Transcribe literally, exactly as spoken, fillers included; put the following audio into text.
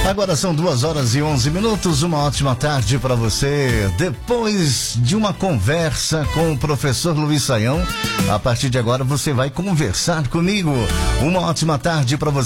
Agora são duas horas e onze minutos, uma ótima tarde para você. Depois de uma conversa com o professor Luiz Saião, a partir de agora você vai conversar comigo. Uma ótima tarde para você.